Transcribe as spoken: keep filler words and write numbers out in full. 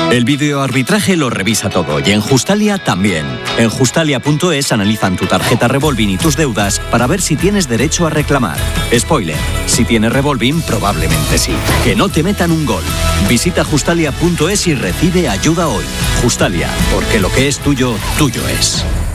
El videoarbitraje lo revisa todo y en Justalia también. En Justalia punto es analizan tu tarjeta Revolving y tus deudas para ver si tienes derecho a reclamar. Spoiler, si tienes Revolving, probablemente sí. Que no te metan un gol. Visita Justalia punto es y recibe ayuda hoy. Justalia, porque lo que es tuyo, tuyo es.